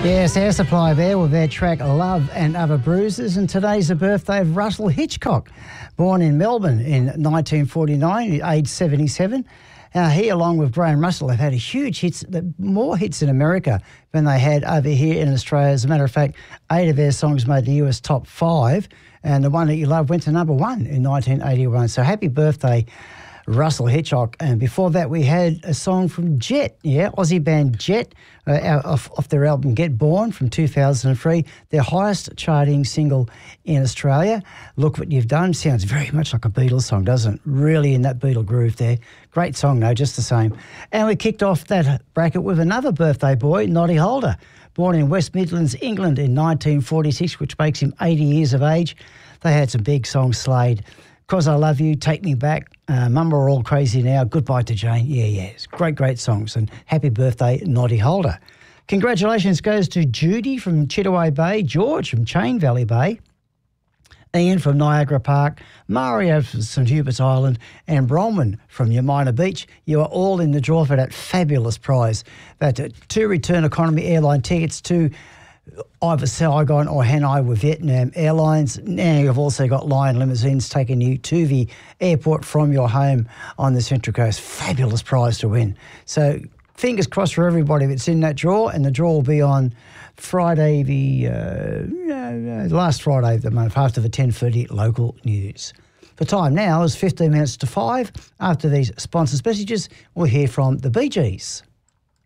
Yes, Air Supply there with their track Love and Other Bruises. And today's the birthday of Russell Hitchcock, born in Melbourne in 1949, aged 77. He, along with Graham Russell, have had a huge hits, more hits in America than they had over here in Australia. As a matter of fact, 8 of their songs made the US top 5, and the one that you love went to number 1 in 1981. So happy birthday, Russell Hitchcock. And before that, we had a song from Jet, Aussie band Jet, off their album Get Born from 2003, their highest charting single in Australia. Look What You've Done sounds very much like a Beatles song, doesn't it? Really in that Beatle groove there. Great song, though, just the same. And we kicked off that bracket with another birthday boy, Noddy Holder, born in West Midlands, England in 1946, which makes him 80 years of age. They had some big songs, Slade, 'Cause I Love You, Take Me Back, Mum We're All Crazy Now, Goodbye to Jane. It's great songs. And happy birthday, Noddy Holder. Congratulations goes to Judy from Chittaway Bay, George from Chain Valley Bay, Ian from Niagara Park, Mario from St Hubert's Island, and Bronwyn from Yamina Beach. You are all in the draw for that fabulous prize. That 2 return economy airline tickets to either Saigon or Hanoi with Vietnam Airlines. Now you've also got Lion Limousines taking you to the airport from your home on the Central Coast. Fabulous prize to win. So fingers crossed for everybody that's in that draw, and the draw will be on Friday, the last Friday of the month, after the 10:30 local news. The time now is 15 minutes to 5. After these sponsors' messages, we'll hear from the Bee Gees.